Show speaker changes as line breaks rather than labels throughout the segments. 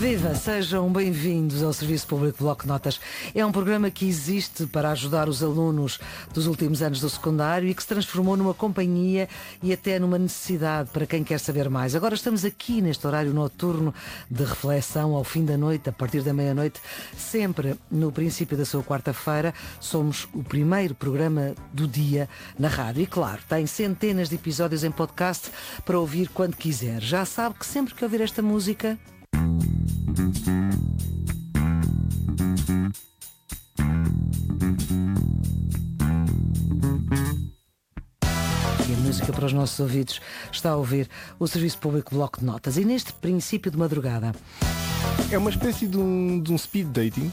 Viva, sejam bem-vindos ao Serviço Público Bloco de Notas. É um programa que existe para ajudar os alunos dos últimos anos do secundário e que se transformou numa companhia e até numa necessidade para quem quer saber mais. Agora estamos aqui neste horário noturno de reflexão ao fim da noite, a partir da meia-noite, sempre no princípio da sua quarta-feira. Somos o primeiro programa do dia na rádio e, claro, tem centenas de episódios em podcast para ouvir quando quiser. Já sabe que sempre que ouvir esta música... E a música para os nossos ouvidos está a ouvir o Serviço Público Bloco de Notas. E neste princípio de madrugada...
É uma espécie de um speed dating.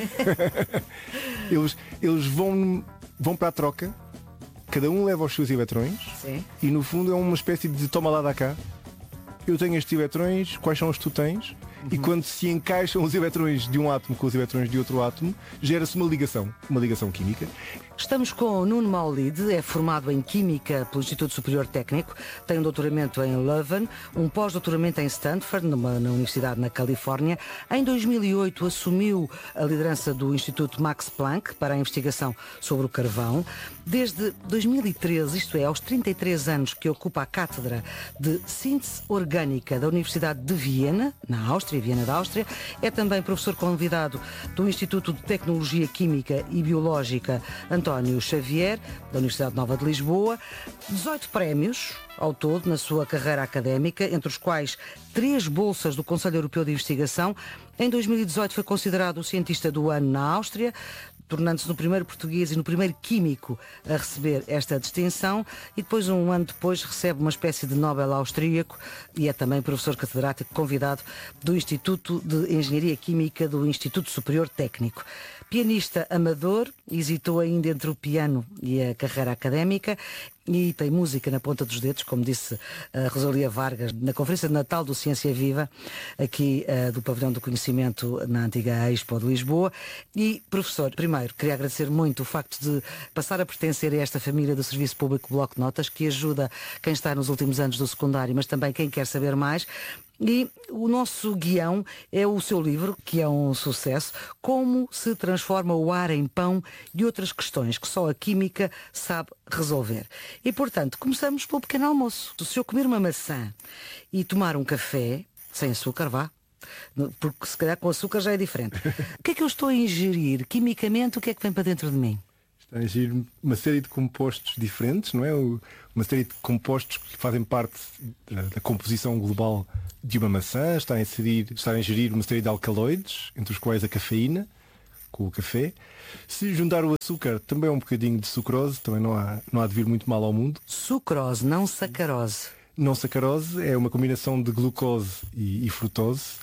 Eles vão para a troca, cada um leva os seus eletrões. Sim. E no fundo é uma espécie de toma lá da cá. Eu tenho estes eletrões, quais são os que tu tens? E quando se encaixam os eletrões de um átomo com os eletrões de outro átomo, gera-se uma ligação química.
Estamos com o Nuno Maulide, é formado em Química pelo Instituto Superior Técnico, tem um doutoramento em Leuven, um pós-doutoramento em Stanford, na Universidade na Califórnia. Em 2008 assumiu a liderança do Instituto Max Planck para a investigação sobre o carvão. Desde 2013, isto é, aos 33 anos, que ocupa a cátedra de Síntese Orgânica da Universidade de Viena, na Áustria, Viena da Áustria. É também professor convidado do Instituto de Tecnologia Química e Biológica António Xavier, da Universidade Nova de Lisboa. 18 prémios ao todo na sua carreira académica, entre os quais 3 bolsas do Conselho Europeu de Investigação. Em 2018 foi considerado o cientista do ano na Áustria, tornando-se no primeiro português e no primeiro químico a receber esta distinção, e depois, um ano depois, recebe uma espécie de Nobel austríaco e é também professor catedrático convidado do Instituto de Engenharia Química do Instituto Superior Técnico. Pianista amador, hesitou ainda entre o piano e a carreira académica e tem música na ponta dos dedos, como disse a Rosalia Vargas na Conferência de Natal do Ciência Viva, aqui do Pavilhão do Conhecimento na antiga Expo de Lisboa. E, professor, primeiro, queria agradecer muito o facto de passar a pertencer a esta família do Serviço Público Bloco de Notas, que ajuda quem está nos últimos anos do secundário, mas também quem quer saber mais. E o nosso guião é o seu livro, que é um sucesso, Como se transforma o ar em pão e outras questões que só a química sabe resolver. E, portanto, começamos pelo pequeno almoço. Se eu comer uma maçã e tomar um café, sem açúcar, vá, porque se calhar com açúcar já é diferente. O que é que eu estou a ingerir? Quimicamente, o que é que vem para dentro de mim?
Está a ingerir uma série de compostos diferentes, não é? Uma série de compostos que fazem parte da composição global de uma maçã. Está a ingerir uma série de alcaloides, entre os quais a cafeína, com o café. Se juntar o açúcar, também um bocadinho de sucrose, também não há de vir muito mal ao mundo.
Sucrose, não sacarose.
Não sacarose, é uma combinação de glucose e frutose.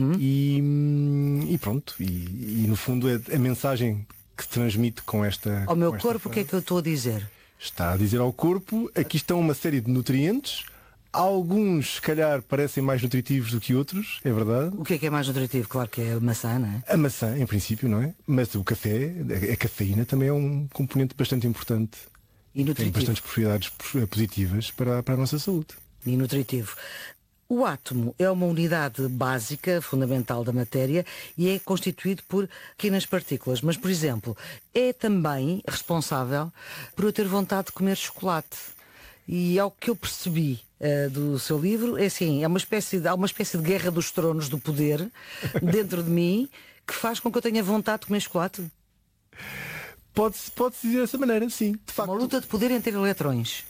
E pronto, e no fundo é a mensagem que se transmite com esta...
Ao meu corpo, o que é que eu estou a dizer?
Está a dizer ao corpo, aqui estão uma série de nutrientes. Alguns, se calhar, parecem mais nutritivos do que outros, é verdade.
O que é mais nutritivo? Claro que é a maçã, não é?
A maçã, em princípio, não é? Mas o café, a cafeína também é um componente bastante importante.
E nutritivo.
Tem bastantes propriedades positivas para a nossa saúde.
E nutritivo. O átomo é uma unidade básica, fundamental da matéria, e é constituído por pequenas partículas. Mas, por exemplo, é também responsável por eu ter vontade de comer chocolate. E ao que eu percebi do seu livro, é assim, há uma espécie de guerra dos tronos do poder dentro de mim que faz com que eu tenha vontade de comer chocolate.
Pode-se dizer dessa maneira, sim, de facto.
Uma luta de poder entre eletrões.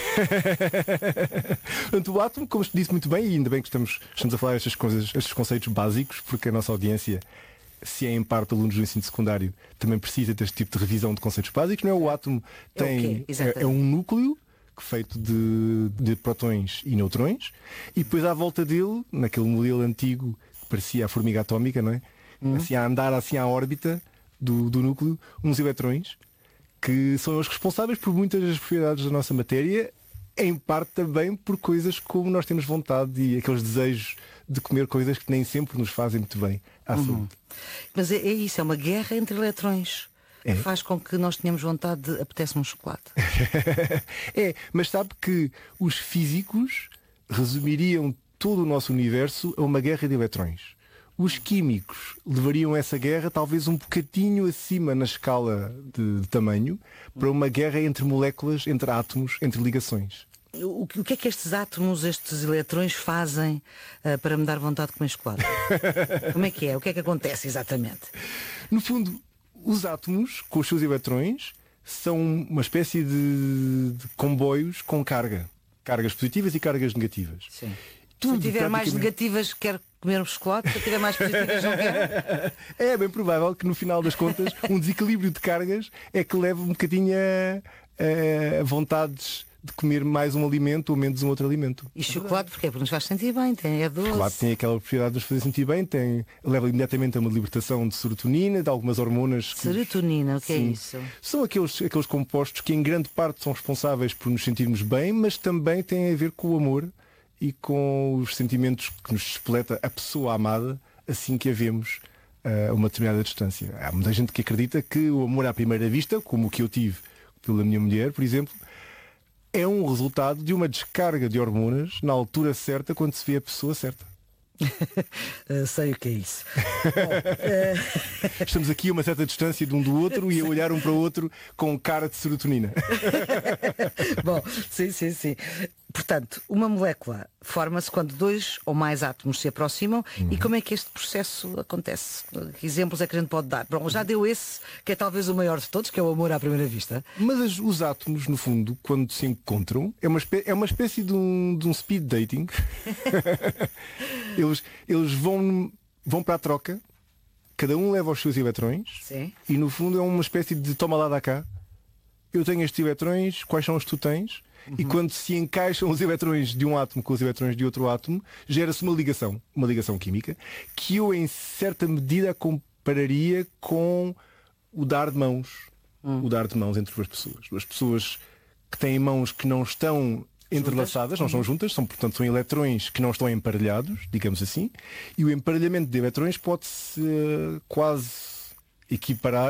Portanto, o átomo, como disse muito bem, e ainda bem que estamos a falar estes conceitos básicos, porque a nossa audiência, se é em parte alunos do ensino secundário, também precisa deste tipo de revisão de conceitos básicos, não é? O átomo é um núcleo feito de prótons e neutrões, e depois à volta dele, naquele modelo antigo que parecia a formiga atómica, não é? Assim a andar assim à órbita do núcleo, uns eletrões que são os responsáveis por muitas das propriedades da nossa matéria, em parte também por coisas como nós temos vontade e aqueles desejos de comer coisas que nem sempre nos fazem muito bem à saúde.
Mas é isso, é uma guerra entre eletrões. Que faz com que nós tenhamos vontade de apetece-me um chocolate.
Mas sabe que os físicos resumiriam todo o nosso universo a uma guerra de eletrões. Os químicos levariam essa guerra talvez um bocadinho acima na escala de tamanho para uma guerra entre moléculas, entre átomos, entre ligações.
O que é que estes átomos, estes eletrões fazem para me dar vontade de comer chocolate? Como é que é? O que é que acontece exatamente?
No fundo, os átomos, com os seus eletrões, são uma espécie de comboios com cargas positivas e cargas negativas.
Sim. Se eu tiver mais negativas, quero comer um chocolate. Se eu tiver mais positivas, não quero.
É bem provável que no final das contas um desequilíbrio de cargas é que leve um bocadinho a vontades de comer mais um alimento ou menos um outro alimento.
E chocolate porquê? Porque nos faz sentir bem, é doce.
O chocolate tem aquela propriedade de nos fazer sentir bem, leva imediatamente a uma libertação de serotonina, de algumas hormonas.
Serotonina, o que é isso?
São aqueles compostos que em grande parte são responsáveis por nos sentirmos bem, mas também têm a ver com o amor e com os sentimentos que nos despleta a pessoa amada assim que a vemos a uma determinada distância. Há muita gente que acredita que o amor à primeira vista, como o que eu tive pela minha mulher, por exemplo, é um resultado de uma descarga de hormonas na altura certa quando se vê a pessoa certa.
Sei o que é isso.
Estamos aqui a uma certa distância de um do outro e a olhar um para o outro com cara de serotonina.
Bom, sim. Portanto, uma molécula forma-se quando dois ou mais átomos se aproximam. E como é que este processo acontece? Que exemplos é que a gente pode dar? Bom, já deu esse, que é talvez o maior de todos, que é o amor à primeira vista.
Mas os átomos, no fundo, quando se encontram, é uma espécie de um speed dating. Eles vão para a troca, cada um leva os seus eletrões.
Sim.
E no fundo é uma espécie de toma lá da cá. Eu tenho estes eletrões, quais são os que tu tens? E quando se encaixam os eletrões de um átomo com os eletrões de outro átomo, gera-se uma ligação química, que eu em certa medida compararia com o dar de mãos. O dar de mãos entre duas pessoas. Duas pessoas que têm mãos que não estão entrelaçadas, não são juntas, portanto são eletrões que não estão emparelhados, digamos assim, e o emparelhamento de eletrões pode-se quase equiparar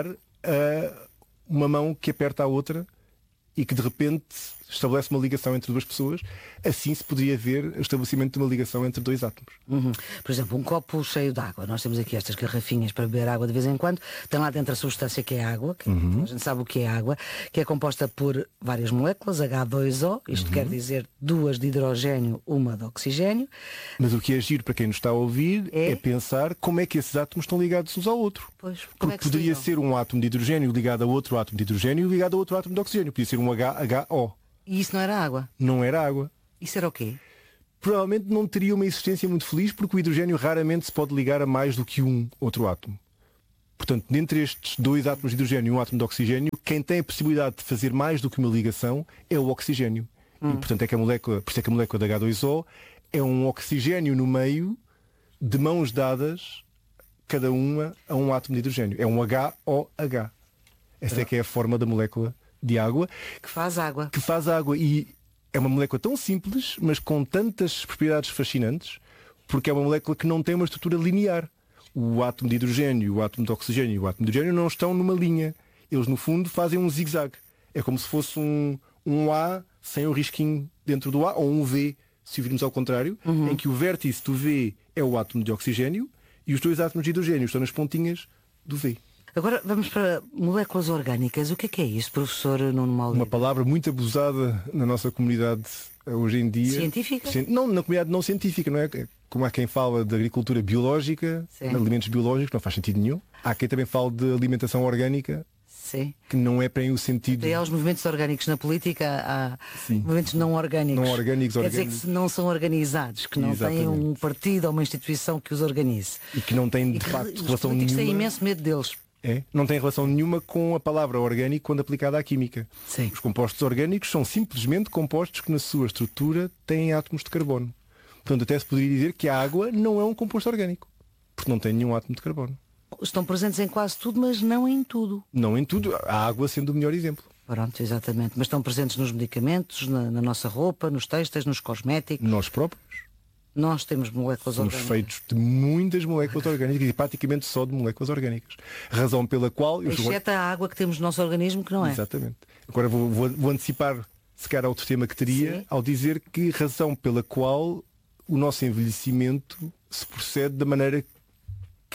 a uma mão que aperta a outra e que de repente estabelece uma ligação entre duas pessoas. Assim se poderia ver o estabelecimento de uma ligação entre dois átomos.
Por exemplo, um copo cheio de água. Nós temos aqui estas garrafinhas para beber água de vez em quando. Tem lá dentro a substância que é água, que a gente sabe o que é água, que é composta por várias moléculas, H2O, isto quer dizer 2 de hidrogênio, 1 de oxigênio.
Mas o que é giro para quem nos está a ouvir é pensar como é que esses átomos estão ligados uns ao outro.
Pois,
porque poderia ser um átomo de hidrogênio ligado a outro átomo de hidrogênio ligado a outro átomo de oxigênio. Podia ser um HO.
E isso não era água?
Não era água.
Isso era o quê?
Provavelmente não teria uma existência muito feliz, porque o hidrogênio raramente se pode ligar a mais do que um outro átomo. Portanto, dentre estes dois átomos de hidrogênio e um átomo de oxigênio, quem tem a possibilidade de fazer mais do que uma ligação é o oxigênio. E portanto é que a molécula, por isso é que a molécula da H2O é um oxigênio no meio de mãos dadas, cada uma a um átomo de hidrogênio. É um HOH. Essa é que é a forma da molécula de água.
Que faz água.
Que faz água. E é uma molécula tão simples, mas com tantas propriedades fascinantes, porque é uma molécula que não tem uma estrutura linear. O átomo de hidrogênio, o átomo de oxigênio e o átomo de hidrogênio não estão numa linha. Eles, no fundo, fazem um zigue-zague. É como se fosse um A sem o risquinho dentro do A, ou um V, se o virmos ao contrário, em que o vértice do V é o átomo de oxigênio e os dois átomos de hidrogênio estão nas pontinhas do V.
Agora vamos para moléculas orgânicas. O que é isso, professor Nuno Maulid?
Uma palavra muito abusada na nossa comunidade hoje em dia.
Científica?
Não, na comunidade não científica, não é? Como há quem fala de agricultura biológica, de alimentos biológicos, não faz sentido nenhum. Há quem também fale de alimentação orgânica.
Sim.
Que não é bem o sentido.
E há os movimentos orgânicos na política, há movimentos não orgânicos.
Não orgânicos,
Quer dizer que não são organizados, que não têm um partido ou uma instituição que os organize.
E que não têm, de facto, relação nenhuma.
Os políticos têm imenso medo deles.
Não tem relação nenhuma com a palavra orgânico quando aplicada à química.
Sim.
Os compostos orgânicos são simplesmente compostos que na sua estrutura têm átomos de carbono. Portanto, até se poderia dizer que a água não é um composto orgânico, porque não tem nenhum átomo de carbono.
Estão presentes em quase tudo, mas não em tudo.
Não em tudo, a água sendo o melhor exemplo.
Pronto, exatamente. Mas estão presentes nos medicamentos, na nossa roupa, nos têxteis, nos cosméticos.
Nós próprios.
Nós temos moléculas orgânicas.
Somos feitos de muitas moléculas orgânicas e praticamente só de moléculas orgânicas. Razão pela qual...
Exceto a água que temos no nosso organismo, que não é.
Exatamente. Agora vou antecipar, se calhar, outro tema que teria, ao dizer que razão pela qual o nosso envelhecimento se procede da maneira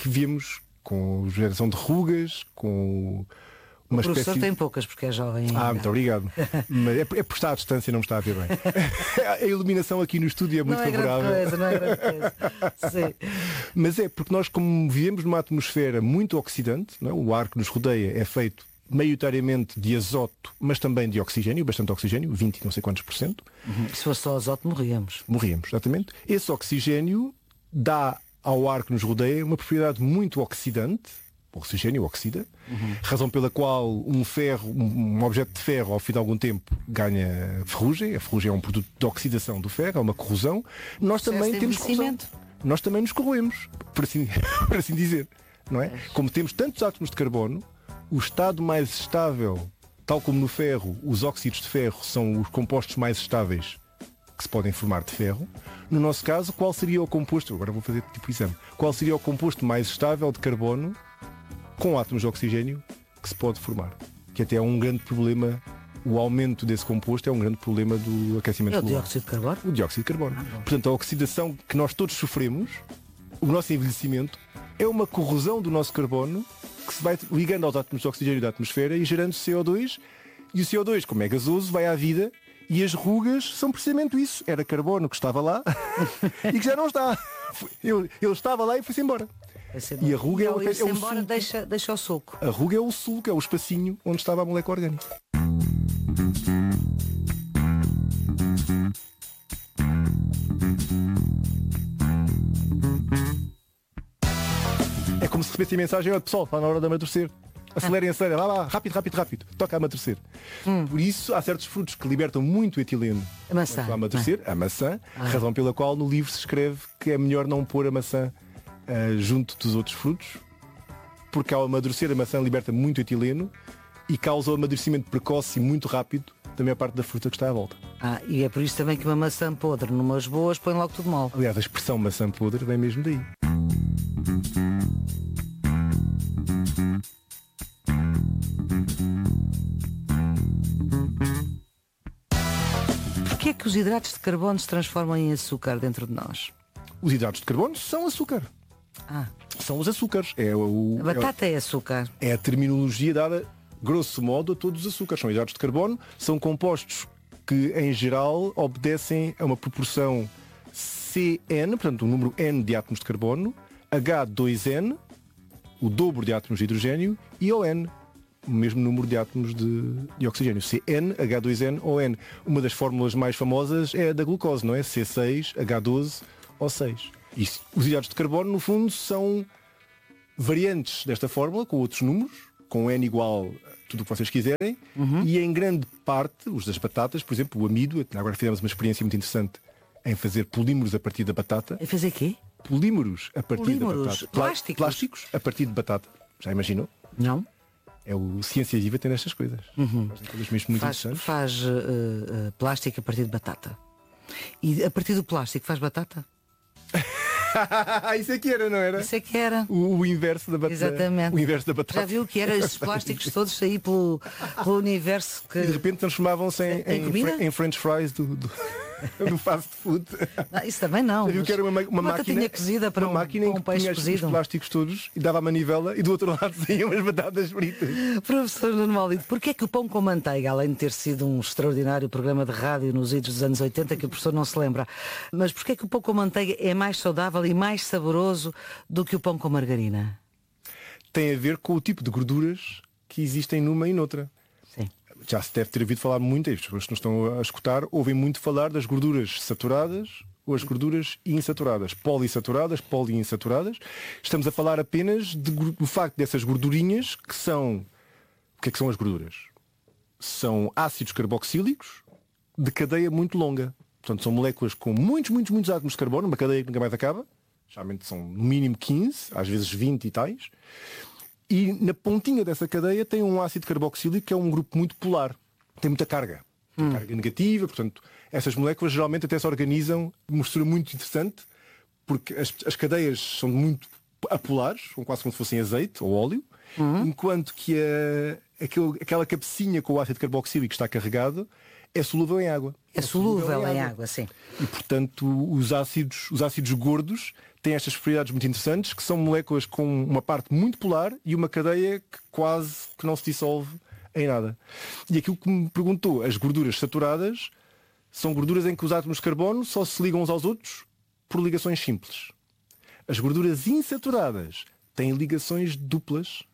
que vemos com geração de rugas, com uma
O professor
espécie...
tem poucas porque é jovem ainda.
muito obrigado. Mas é por estar à distância e não me está a ver bem. A iluminação aqui no estúdio é muito favorável.
Não é grande coisa. Sim.
Mas é porque nós, como vivemos numa atmosfera muito oxidante, não é? O ar que nos rodeia é feito maioritariamente de azoto, mas também de oxigênio, bastante oxigênio, 20 e não sei quantos %.
Se fosse só azoto, morríamos.
Morríamos, exatamente. Esse oxigênio dá ao ar que nos rodeia uma propriedade muito oxidante. O oxigênio oxida, razão pela qual um objeto de ferro, ao fim de algum tempo, ganha ferrugem. A ferrugem é um produto de oxidação do ferro, é uma corrosão. Nós também temos corrosão. Nós também nos corroemos, por assim dizer. Não é? Como temos tantos átomos de carbono, o estado mais estável, tal como no ferro, os óxidos de ferro são os compostos mais estáveis que se podem formar de ferro. No nosso caso, qual seria o composto? Agora vou fazer tipo exame. Qual seria o composto mais estável de carbono com átomos de oxigênio que se pode formar? Que até é um grande problema, o aumento desse composto é um grande problema do aquecimento global.
É o dióxido de carbono?
O dióxido de carbono. Portanto, a oxidação que nós todos sofremos, o nosso envelhecimento, é uma corrosão do nosso carbono que se vai ligando aos átomos de oxigênio da atmosfera e gerando CO2. E o CO2, como é gasoso, vai à vida. E as rugas são precisamente isso. Era carbono que estava lá e que já não está. Ele estava lá e foi-se embora. E a ruga é o
embora, deixa o sulco.
A ruga é o sulco, é o espacinho onde estava a molécula orgânica. É como se recebesse a mensagem: olha pessoal, está na hora de amadurecer. Acelerem, lá, rápido, toca a amadurecer. Por isso há certos frutos que libertam muito etileno.
A maçã.
A amadurecer, a maçã, razão pela qual no livro se escreve que é melhor não pôr a maçã junto dos outros frutos, porque ao amadurecer a maçã liberta muito etileno e causa o amadurecimento precoce e muito rápido da maior parte da fruta que está à volta.
E é por isso também que uma maçã podre numas boas põe logo tudo mal.
Aliás, a expressão maçã podre vem mesmo daí.
Porquê é que os hidratos de carbono se transformam em açúcar dentro de nós?
Os hidratos de carbono são açúcar. São os açúcares.
A batata é açúcar.
É a terminologia dada, grosso modo, a todos os açúcares. São hidratos de carbono, são compostos que, em geral, obedecem a uma proporção CN, portanto, o número N de átomos de carbono, H2N, o dobro de átomos de hidrogênio, e ON, o mesmo número de átomos de oxigênio. CN, H2N, ON. Uma das fórmulas mais famosas é a da glucose, não é? C6, H12, O6. E os hidratos de carbono, no fundo, são variantes desta fórmula, com outros números, com N igual a tudo o que vocês quiserem, e em grande parte, os das batatas, por exemplo, o amido, agora fizemos uma experiência muito interessante em fazer polímeros a partir da batata.
Em fazer quê?
Polímeros a partir da batata.
Plásticos
a partir de batata. Já imaginou?
Não.
É o Ciência Viva tem nestas coisas. Coisas mesmo muito interessantes.
Faz plástico a partir de batata. E a partir do plástico faz batata?
Isso é que era, não era?
Isso é que era.
O inverso da batata.
Exatamente.
O inverso da batata.
Já viu que era esses plásticos todos aí pelo universo que...
E de repente transformavam-se em French fries do fast food.
Não, isso também não.
Já viu que era uma máquina
cozida para
uma máquina em que
peixe
punha
cozido.
os plásticos todos e dava a manivela e do outro lado saíam umas batatas fritas.
Professor Nuno Maulido, porquê é que o pão com manteiga, além de ter sido um extraordinário programa de rádio nos idos dos anos 80, que o professor não se lembra, mas porquê é que o pão com manteiga é mais saudável e mais saboroso do que o pão com margarina?
Tem a ver com o tipo de gorduras que existem numa e noutra.
Sim.
Já se deve ter ouvido falar muito, as pessoas que nos estão a escutar ouvem muito falar das gorduras saturadas ou as gorduras insaturadas, polissaturadas, poliinsaturadas. Estamos a falar apenas do facto dessas gordurinhas que são... O que é que são as gorduras? São ácidos carboxílicos de cadeia muito longa. Portanto, são moléculas com muitos átomos de carbono, uma cadeia que nunca mais acaba. Geralmente são no mínimo 15, às vezes 20 e tais. E na pontinha dessa cadeia tem um ácido carboxílico que é um grupo muito polar. Tem muita carga. Tem carga negativa, portanto, essas moléculas geralmente até se organizam de uma mistura muito interessante, porque as cadeias são muito apolares, são quase como se fossem azeite ou óleo, enquanto que aquela cabecinha com o ácido carboxílico está carregado é solúvel em água.
É solúvel em água, sim.
E, portanto, os ácidos gordos têm estas propriedades muito interessantes, que são moléculas com uma parte muito polar e uma cadeia que quase que não se dissolve em nada. E aquilo que me perguntou, as gorduras saturadas são gorduras em que os átomos de carbono só se ligam uns aos outros por ligações simples. As gorduras insaturadas têm ligações duplas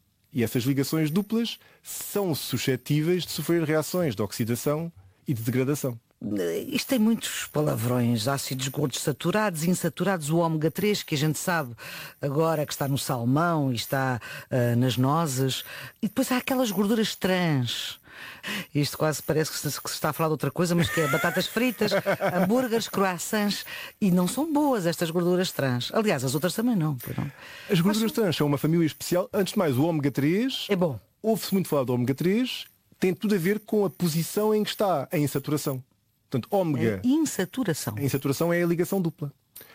e essas ligações duplas são suscetíveis de sofrer reações de oxidação e de degradação.
Isto tem muitos palavrões, ácidos gordos saturados, insaturados, o ômega 3, que a gente sabe agora que está no salmão e está nas nozes. E depois há aquelas gorduras trans. Isto quase parece que se está a falar de outra coisa, mas que é batatas fritas, hambúrgueres, croissants, e não são boas estas gorduras trans. Aliás, as outras também não.
As gorduras trans são uma família especial. Antes de mais, o ômega 3,
é bom.
Ouve-se muito falar do ômega 3, tem tudo a ver com a posição em que está a insaturação. Portanto, ômega...
insaturação.
A insaturação é a ligação dupla.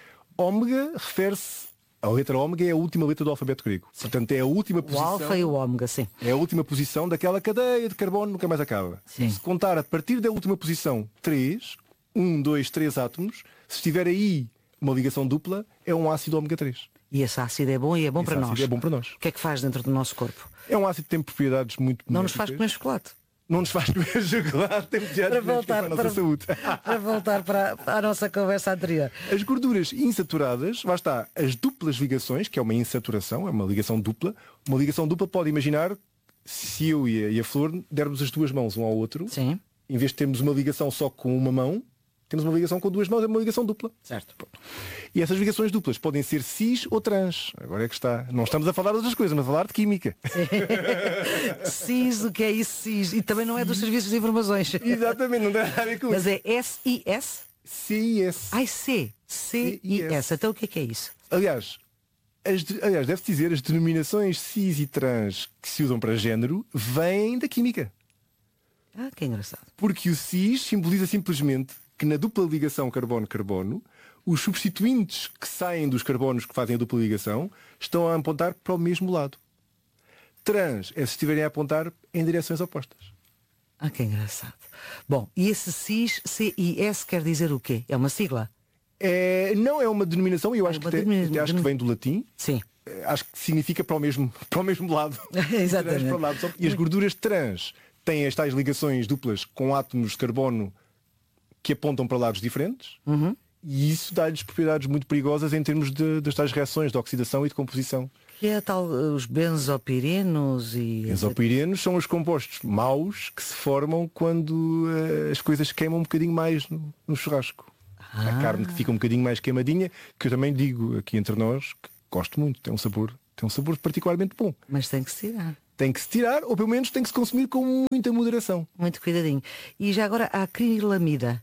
Ômega refere-se... A letra ômega é a última letra do alfabeto grego. Portanto, é a última posição...
O alfa e o ômega, sim.
É a última posição daquela cadeia de carbono, nunca mais acaba.
Sim.
Se contar a partir da última posição 3, 1, 2, 3 átomos, se estiver aí uma ligação dupla, é um ácido ômega 3.
E esse ácido é bom e é bom para nós.
É bom para nós.
O que é que faz dentro do nosso corpo?
É um ácido que tem propriedades muito...
Não nos faz comer chocolate.
Não nos faz comer chocolate, tem propriedades para a nossa saúde.
Para voltar para a nossa conversa anterior.
As gorduras insaturadas, lá está, as duplas ligações, que é uma insaturação, é uma ligação dupla. Uma ligação dupla pode imaginar, se eu e a Flor dermos as duas mãos um ao outro,
sim,
em vez de termos uma ligação só com uma mão, temos uma ligação com duas mãos, é uma ligação dupla.
Certo.
E essas ligações duplas podem ser cis ou trans. Agora é que está. Não estamos a falar de outras coisas, mas a falar de química.
Cis, o que é isso, cis? E também não é dos serviços de informações.
Exatamente, não tem nada a ver com
mas
isso.
Mas é S-I-S?
C-I-S.
Ai, C-I-S. Então o que é isso?
Aliás, deve-se dizer, as denominações cis e trans que se usam para género vêm da química.
Ah, que engraçado.
Porque o cis simboliza simplesmente que na dupla ligação carbono-carbono, os substituintes que saem dos carbonos que fazem a dupla ligação estão a apontar para o mesmo lado. Trans é se estiverem a apontar em direções opostas.
Ah, que engraçado. Bom, e esse cis, C-I-S, quer dizer o quê? É uma sigla?
Não é uma denominação, eu acho que vem do latim.
Sim.
Acho que significa para o mesmo lado.
Exatamente.
Para o lado. E as gorduras trans têm as tais ligações duplas com átomos de carbono que apontam para lados diferentes, e isso dá-lhes propriedades muito perigosas em termos das tais reações de oxidação e de composição.
Que é tal os benzopirenos e...
Benzopirenos são os compostos maus que se formam quando as coisas queimam um bocadinho mais no churrasco. A carne que fica um bocadinho mais queimadinha, que eu também digo aqui entre nós, que gosto muito, tem um sabor particularmente bom.
Mas tem que se tirar.
Tem que se tirar, ou pelo menos tem que se consumir com muita moderação.
Muito cuidadinho. E já agora a acrilamida.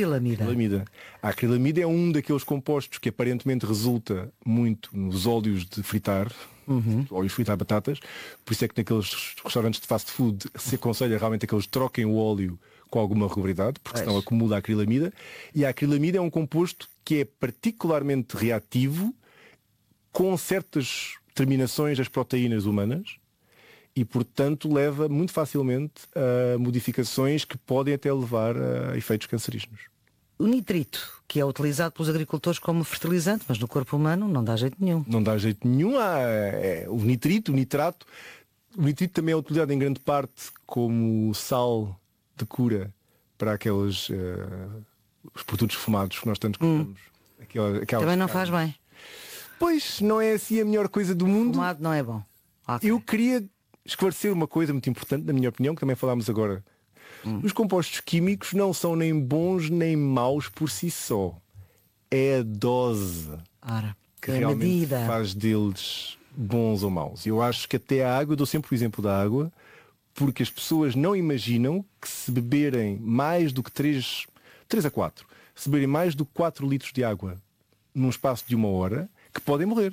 A acrilamida é um daqueles compostos que aparentemente resulta muito nos óleos de fritar, óleos de fritar batatas. Por isso é que naqueles restaurantes de fast food se aconselha realmente a que eles troquem o óleo com alguma regularidade, porque senão acumula a acrilamida. E a acrilamida é um composto que é particularmente reativo com certas terminações das proteínas humanas. E, portanto, leva muito facilmente a modificações que podem até levar a efeitos cancerígenos.
O nitrito, que é utilizado pelos agricultores como fertilizante, mas no corpo humano não dá jeito nenhum.
Não dá jeito nenhum. O nitrito, o nitrato. O nitrito também é utilizado em grande parte como sal de cura para aqueles os produtos fumados que nós tanto gostamos.
Também não faz bem.
Pois, não é assim a melhor coisa do mundo.
Fumado não é bom. Okay.
Eu queria esclarecer uma coisa muito importante, na minha opinião, que também falámos agora. Os compostos químicos não são nem bons nem maus por si só. É a dose que realmente medida faz deles bons ou maus. Eu acho que até a água, eu dou sempre o exemplo da água, porque as pessoas não imaginam que se beberem mais do que 3 a 4, se beberem mais do que 4 litros de água num espaço de 1 hora, que podem morrer.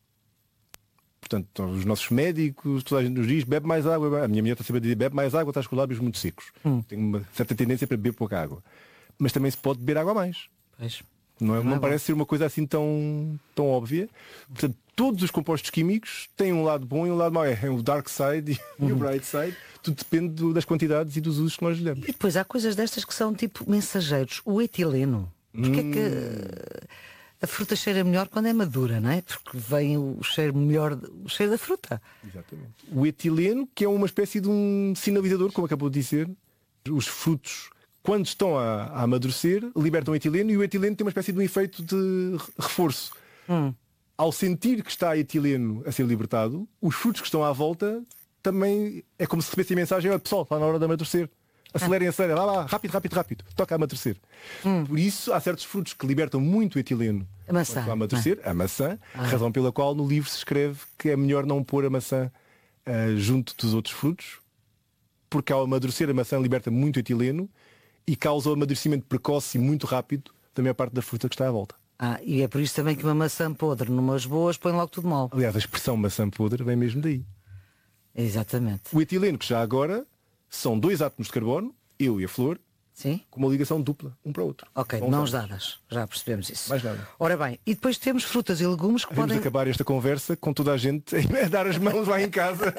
Portanto, os nossos médicos, toda a gente nos diz, bebe mais água. A minha mulher está sempre a dizer, bebe mais água, estás com os lábios muito secos. Tenho uma certa tendência para beber pouca água. Mas também se pode beber água a mais.
Pois.
Não
é
parece ser uma coisa assim tão óbvia. Portanto, todos os compostos químicos têm um lado bom e um lado mau. É o dark side e o bright side. Tudo depende das quantidades e dos usos que nós lhe damos.
E depois há coisas destas que são tipo mensageiros. O etileno. Porque é que a fruta cheira melhor quando é madura, não é? Porque vem o cheiro melhor, o cheiro da fruta.
Exatamente. O etileno, que é uma espécie de um sinalizador, como acabou de dizer. Os frutos, quando estão a amadurecer, libertam etileno, e o etileno tem uma espécie de um efeito de reforço. Ao sentir que está etileno a ser libertado, os frutos que estão à volta também é como se recebessem mensagem: olha pessoal, está na hora de amadurecer. Acelerem, lá, rápido, toca a amadurecer. Por isso há certos frutos que libertam muito etileno
A maçã,
quando a amadurecer, a maçã, razão pela qual no livro se escreve que é melhor não pôr a maçã junto dos outros frutos, porque ao amadurecer a maçã liberta muito etileno e causa o amadurecimento precoce e muito rápido da maior parte da fruta que está à volta.
E é por isso também que uma maçã podre numas boas põe logo tudo mal.
Aliás, a expressão maçã podre vem mesmo daí.
Exatamente.
O etileno, que já agora são 2 átomos de carbono, eu e a flor,
Sim?
com uma ligação dupla, um para o outro.
Ok,
Bom,
mãos dadas. Já percebemos isso.
Mais nada.
Ora bem, e depois temos frutas e legumes que
Vamos
podem...
acabar esta conversa com toda a gente a dar as mãos lá em casa.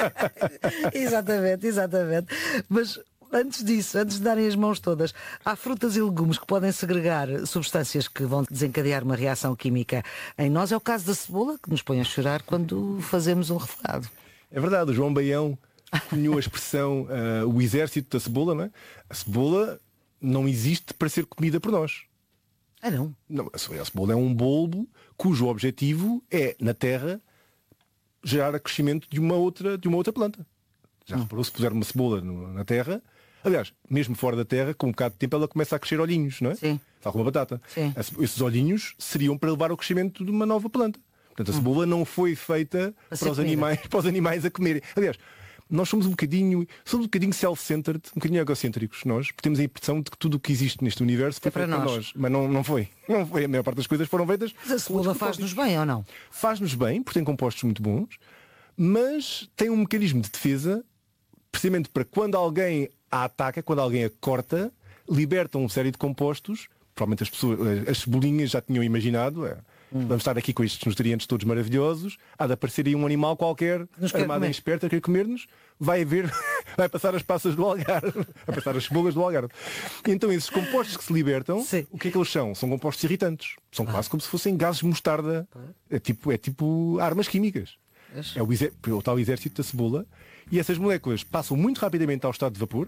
Exatamente. Mas antes disso, antes de darem as mãos todas, há frutas e legumes que podem segregar substâncias que vão desencadear uma reação química em nós. É o caso da cebola, que nos põe a chorar quando fazemos um refogado.
É verdade, o João Baião cunhou a expressão o exército da cebola, não é? A cebola não existe para ser comida por nós.
Não?
Não, a cebola é um bulbo cujo objetivo é, na terra, gerar crescimento de uma outra planta. Já reparou, se puser uma cebola na terra, aliás, mesmo fora da terra, com um bocado de tempo ela começa a crescer olhinhos, não é?
Sim.
Tal como a batata.
Sim.
Esses olhinhos seriam para levar ao crescimento de uma nova planta. Portanto, a cebola não foi feita para os animais a comerem. Aliás, nós somos um bocadinho self-centered, um bocadinho egocêntricos nós, porque temos a impressão de que tudo o que existe neste universo foi feito para nós. Mas não foi. Não foi. A maior parte das coisas foram feitas.
Mas a cebola faz-nos bem ou não?
Faz-nos bem, porque tem compostos muito bons, mas tem um mecanismo de defesa, precisamente para quando alguém a ataca, quando alguém a corta, libertam uma série de compostos. Provavelmente as cebolinhas já tinham imaginado. Vamos estar aqui com estes nutrientes todos maravilhosos. Há de aparecer aí um animal qualquer, armado em esperto, a querer comer-nos. Vai passar as passas do Algarve, vai passar as cebolas do Algarve. Então esses compostos que se libertam,
Sim.
o que é que eles são? São compostos irritantes. São quase como se fossem gases de mostarda. É tipo armas químicas. É o tal exército da cebola. E essas moléculas passam muito rapidamente ao estado de vapor.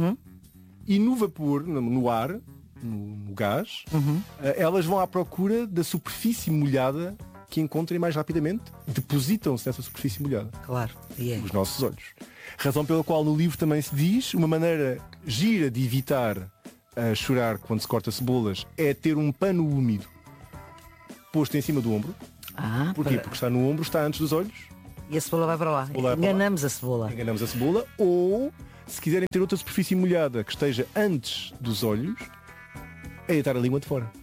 E no vapor, no ar, no gás, elas vão à procura da superfície molhada que encontrem mais rapidamente. Depositam-se nessa superfície molhada.
Claro.
Os nossos olhos. Razão pela qual no livro também se diz, uma maneira gira de evitar chorar quando se corta cebolas é ter um pano úmido posto em cima do ombro. Porquê? Porque está no ombro, está antes dos olhos.
E a cebola vai para lá. Enganamos a cebola.
Enganamos a cebola. Ou, se quiserem ter outra superfície molhada que esteja antes dos olhos, é deitar a língua de fora.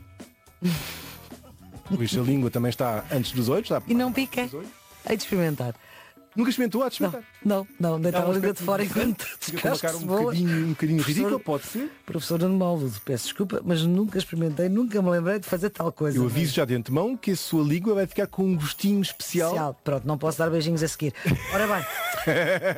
Por isso a língua também está antes dos olhos.
E não pica. Hei de experimentar.
Nunca experimentou? Há de experimentar.
Não, deitar a língua de fora enquanto
descasca cebola. Um bocadinho ridículo, pode ser.
Professor Anumaldo, peço desculpa, mas nunca experimentei, nunca me lembrei de fazer tal coisa.
Eu aviso já de antemão que a sua língua vai ficar com um gostinho especial.
Pronto, não posso dar beijinhos a seguir. Ora bem,